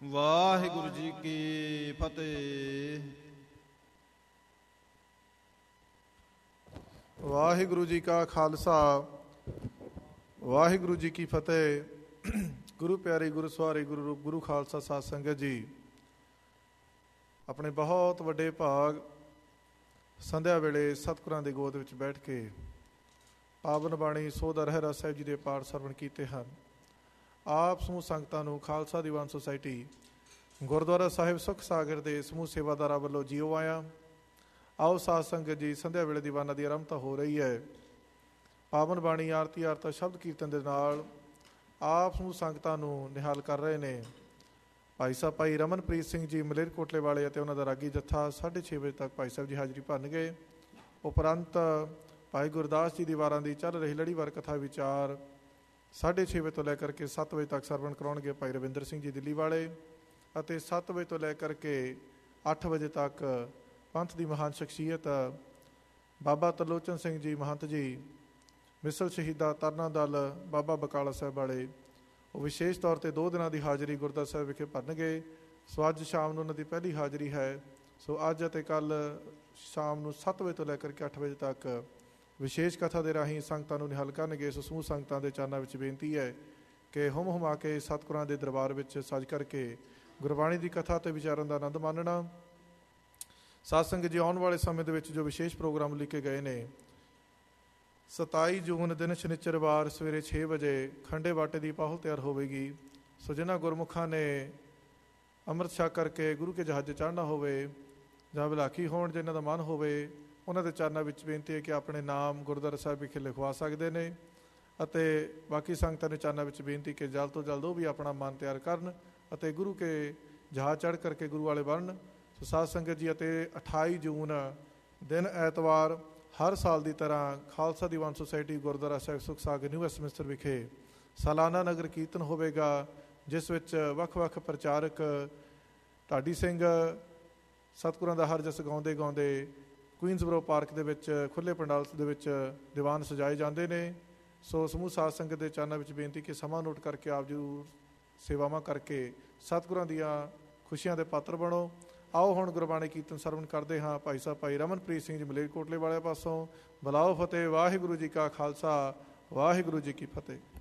ਵਾਹਿਗੁਰੂ ਜੀ ਕੀ ਫਤਿਹ। ਵਾਹਿਗੁਰੂ ਜੀ ਕਾ ਖਾਲਸਾ, ਵਾਹਿਗੁਰੂ ਜੀ ਕੀ ਫਤਿਹ। ਗੁਰੂ ਪਿਆਰੇ, ਗੁਰੂ ਸਵਾਰੇ, ਗੁਰੂ ਰੂਪ, ਗੁਰੂ ਖਾਲਸਾ ਸਾਧ ਸੰਗਤ ਜੀ, ਆਪਣੇ ਬਹੁਤ ਵੱਡੇ ਭਾਗ ਸੰਧਿਆ ਵੇਲੇ ਸਤਿਗੁਰਾਂ ਦੀ ਗੋਦ ਵਿੱਚ ਬੈਠ ਕੇ ਪਾਵਨ ਬਾਣੀ ਸੋਧਾ ਰਹਿਰਾਸ ਸਾਹਿਬ ਜੀ ਦੇ ਪਾਠ ਸਰਵਣ ਕੀਤੇ ਹਨ। ਆਪ ਸਮੂਹ ਸੰਗਤਾਂ ਨੂੰ ਖਾਲਸਾ ਦੀਵਾਨ ਸੁਸਾਇਟੀ ਗੁਰਦੁਆਰਾ ਸਾਹਿਬ ਸੁਖ ਸਾਗਰ ਦੇ ਸਮੂਹ ਸੇਵਾਦਾਰਾਂ ਵੱਲੋਂ ਜੀਓ ਆਇਆ। ਆਓ ਸਾਧ ਸੰਗਤ ਜੀ, ਸੰਧਿਆ ਵੇਲੇ ਦੀਵਾਨਾਂ ਦੀ ਆਰੰਭਤਾ ਹੋ ਰਹੀ ਹੈ। ਪਾਵਨ ਬਾਣੀ ਆਰਤੀ ਆਰਤਾ ਸ਼ਬਦ ਕੀਰਤਨ ਦੇ ਨਾਲ ਆਪ ਸਮੂਹ ਸੰਗਤਾਂ ਨੂੰ ਨਿਹਾਲ ਕਰ ਰਹੇ ਨੇ ਭਾਈ ਸਾਹਿਬ ਭਾਈ ਰਮਨਪ੍ਰੀਤ ਸਿੰਘ ਜੀ ਮਲੇਰਕੋਟਲੇ ਵਾਲੇ ਅਤੇ ਉਹਨਾਂ ਦਾ ਰਾਗੀ ਜੱਥਾ 6:30 ਵਜੇ ਤੱਕ ਭਾਈ ਸਾਹਿਬ ਜੀ ਹਾਜ਼ਰੀ ਭਰਨਗੇ। ਉਪਰੰਤ ਭਾਈ ਗੁਰਦਾਸ ਜੀ ਦੀ ਵਾਰਾਂ ਦੀ ਚੱਲ ਰਹੀ ਲੜੀਵਾਰ ਕਥਾ ਵਿਚਾਰ 6:30 ਵਜੇ ਤੋਂ ਲੈ ਕਰਕੇ 7 ਵਜੇ ਤੱਕ ਸਰਵਣ ਕਰਾਉਣਗੇ ਭਾਈ ਰਵਿੰਦਰ ਸਿੰਘ ਜੀ ਦਿੱਲੀ ਵਾਲੇ, ਅਤੇ 7 ਵਜੇ ਤੋਂ ਲੈ ਕਰਕੇ 8 ਵਜੇ ਤੱਕ ਪੰਥ ਦੀ ਮਹਾਨ ਸ਼ਖਸੀਅਤ ਬਾਬਾ ਤਰਲੋਚਨ ਸਿੰਘ ਜੀ ਮਹੰਤ ਜੀ ਮਿਸਲ ਸ਼ਹੀਦਾ ਤਰਨਾ ਦਲ ਬਾਬਾ ਬਕਾਲਾ ਸਾਹਿਬ ਵਾਲੇ, ਉਹ ਵਿਸ਼ੇਸ਼ ਤੌਰ 'ਤੇ 2 ਦਿਨਾਂ ਦੀ ਹਾਜ਼ਰੀ ਗੁਰਦੁਆਰਾ ਸਾਹਿਬ ਵਿਖੇ ਭਰਨਗੇ। ਸੋ ਅੱਜ ਸ਼ਾਮ ਨੂੰ ਉਹਨਾਂ ਦੀ ਪਹਿਲੀ ਹਾਜ਼ਰੀ ਹੈ। ਸੋ ਅੱਜ ਅਤੇ ਕੱਲ੍ਹ ਸ਼ਾਮ ਨੂੰ 7 ਵਜੇ ਤੋਂ ਲੈ ਕਰਕੇ 8 ਵਜੇ ਤੱਕ ਵਿਸ਼ੇਸ਼ ਕਥਾ ਦੇ ਰਾਹੀਂ ਸੰਗਤਾਂ ਨੂੰ ਨਿਹਾਲ ਕਰਨਗੇ। ਸੋ ਸਮੂਹ ਸੰਗਤਾਂ ਦੇ ਚਰਨਾਂ ਵਿੱਚ ਬੇਨਤੀ ਹੈ ਕਿ ਹੁਮ ਹੁਮਾ ਕੇ ਸਤਿਗੁਰਾਂ ਦੇ ਦਰਬਾਰ ਵਿੱਚ ਸੱਜ ਕਰਕੇ ਗੁਰਬਾਣੀ ਦੀ ਕਥਾ ਅਤੇ ਵਿਚਾਰਨ ਦਾ ਆਨੰਦ ਮਾਣਨਾ। ਸਾਧ ਸੰਗਤ ਜੀ, ਆਉਣ ਵਾਲੇ ਸਮੇਂ ਦੇ ਵਿੱਚ ਜੋ ਵਿਸ਼ੇਸ਼ ਪ੍ਰੋਗਰਾਮ ਲਿਖੇ ਗਏ ਨੇ, 27 ਜੂਨ ਦਿਨ ਸ਼ਨਿਚਰਵਾਰ ਸਵੇਰੇ 6 ਵਜੇ ਖੰਡੇ ਬਾਟੇ ਦੀ ਪਾਹੁਲ ਤਿਆਰ ਹੋਵੇਗੀ। ਸੋ ਜਿਨ੍ਹਾਂ ਗੁਰਮੁਖਾਂ ਨੇ ਅੰਮ੍ਰਿਤ ਛਕ ਕਰਕੇ ਗੁਰੂ ਕੇ ਜਹਾਜ਼ ਚੜ੍ਹਨਾ ਹੋਵੇ ਜਾਂ ਵਿਲਾਖੀ ਹੋਣ, ਜਿਨ੍ਹਾਂ ਦਾ ਮਨ ਹੋਵੇ, ਉਹਨਾਂ ਦੇ ਚਰਨਾਂ ਵਿੱਚ ਬੇਨਤੀ ਹੈ ਕਿ ਆਪਣੇ ਨਾਮ ਗੁਰਦੁਆਰਾ ਸਾਹਿਬ ਵਿਖੇ ਲਿਖਵਾ ਸਕਦੇ ਨੇ। ਅਤੇ ਬਾਕੀ ਸੰਗਤਾਂ ਦੇ ਚਰਨਾਂ ਵਿੱਚ ਬੇਨਤੀ ਕਿ ਜਲਦ ਤੋਂ ਜਲਦ ਉਹ ਵੀ ਆਪਣਾ ਮਨ ਤਿਆਰ ਕਰਨ ਅਤੇ ਗੁਰੂ ਕੇ ਜਹਾਜ਼ ਚੜ੍ਹ ਕਰਕੇ ਗੁਰੂ ਵਾਲੇ ਬਣਨ। ਸੋ ਸਾਧ ਸੰਗਤ ਜੀ, ਅਤੇ 28 ਜੂਨ ਦਿਨ ਐਤਵਾਰ ਹਰ ਸਾਲ ਦੀ ਤਰ੍ਹਾਂ ਖਾਲਸਾ ਦੀਵਾਨ ਸੁਸਾਇਟੀ ਗੁਰਦੁਆਰਾ ਸਾਹਿਬ ਸੁਖ ਸਾਗਰ ਨਿਊ ਵੈਸਟਮਿੰਸਟਰ ਵਿਖੇ ਸਾਲਾਨਾ ਨਗਰ ਕੀਰਤਨ ਹੋਵੇਗਾ, ਜਿਸ ਵਿੱਚ ਵੱਖ-ਵੱਖ ਪ੍ਰਚਾਰਕ ਢਾਡੀ ਸਿੰਘ ਸਤਿਗੁਰਾਂ ਦਾ ਹਰ ਜਸ ਗਾਉਂਦੇ ਗਾਉਂਦੇ ਕੁਈਨਸਬਰੋ ਪਾਰਕ ਦੇ ਵਿੱਚ ਖੁੱਲ੍ਹੇ ਪੰਡਾਲ ਦੇ ਵਿੱਚ ਦੀਵਾਨ ਸਜਾਏ ਜਾਂਦੇ ਨੇ। ਸੋ ਸਮੂਹ ਸਾਧ ਸੰਗਤ ਦੇ ਚਰਨਾਂ ਵਿੱਚ ਬੇਨਤੀ ਕਿ ਸਮਾਂ ਨੋਟ ਕਰਕੇ ਆਪ ਜ਼ਰੂਰ ਸੇਵਾਵਾਂ ਕਰਕੇ ਸਤਿਗੁਰਾਂ ਦੀਆਂ ਖੁਸ਼ੀਆਂ ਦੇ ਪਾਤਰ ਬਣੋ। ਆਓ ਹੁਣ ਗੁਰਬਾਣੀ ਕੀਰਤਨ ਸਰਵਣ ਕਰਦੇ ਹਾਂ। ਭਾਈ ਸਾਹਿਬ ਭਾਈ ਰਮਨਪ੍ਰੀਤ ਸਿੰਘ ਜੀ ਮਲੇਰਕੋਟਲੇ ਵਾਲੇ ਪਾਸੋਂ। ਬੁਲਾਓ ਫਤਿਹ। ਵਾਹਿਗੁਰੂ ਜੀ ਕਾ ਖਾਲਸਾ, ਵਾਹਿਗੁਰੂ ਜੀ ਕੀ ਫਤਿਹ।